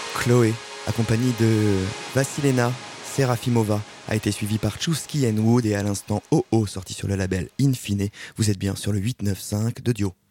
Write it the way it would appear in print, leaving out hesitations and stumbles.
Chloé, accompagnée de Vassilena Serafimova, a été suivie par Chusky and Wood et à l'instant OO sorti sur le label In Fine. Vous êtes bien sur le 895 de Dio.